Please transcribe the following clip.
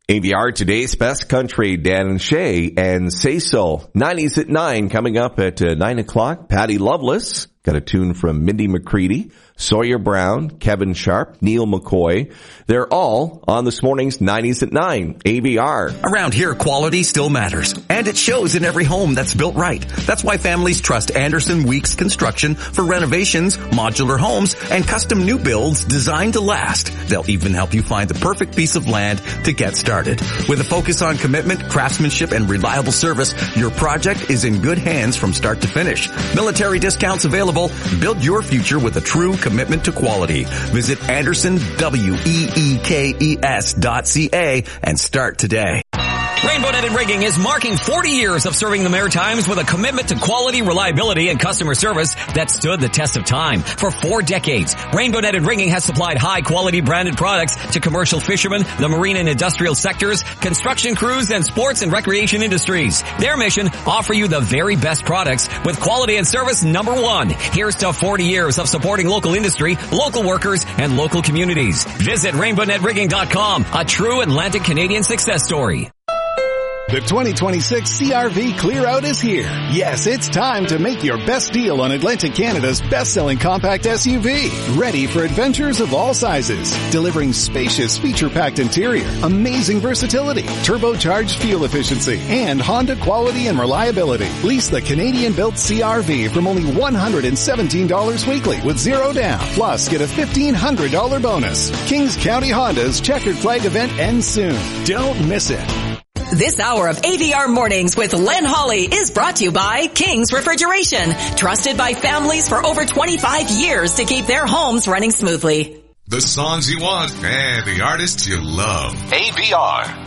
AVR, today's best country, Dan and Shay, and Say So. 90s at 9, coming up at 9 o'clock. Patty Loveless, got a tune from Mindy McCready, Sawyer Brown, Kevin Sharp, Neil McCoy. They're all on this morning's 90s at 9, AVR. Around here, quality still matters, and it shows in every home that's built right. That's why families trust Anderson Weeks Construction for renovations, modular homes, and custom new builds designed to last. They'll even help you find the perfect piece of land to get started. With a focus on commitment, craftsmanship, and reliable service, your project is in good hands from start to finish. Military discounts available. Build your future with a true commitment to quality. Visit AndersonWeekes.ca and start today. Rainbow Netted Rigging is marking 40 years of serving the Maritimes with a commitment to quality, reliability, and customer service that stood the test of time. For 4 decades, Rainbow Netted Rigging has supplied high-quality branded products to commercial fishermen, the marine and industrial sectors, construction crews, and sports and recreation industries. Their mission, offer you the very best products with quality and service number 1. Here's to 40 years of supporting local industry, local workers, and local communities. Visit RainbowNetRigging.com, a true Atlantic Canadian success story. The 2026 CRV Clear Out is here. Yes, it's time to make your best deal on Atlantic Canada's best-selling compact SUV. Ready for adventures of all sizes. Delivering spacious, feature-packed interior, amazing versatility, turbocharged fuel efficiency, and Honda quality and reliability. Lease the Canadian-built CRV from only $117 weekly with $0 down. Plus, get a $1,500 bonus. Kings County Honda's Checkered Flag event ends soon. Don't miss it. This hour of AVR Mornings with Len Holly is brought to you by King's Refrigeration, trusted by families for over 25 years to keep their homes running smoothly. The songs you want and the artists you love. AVR.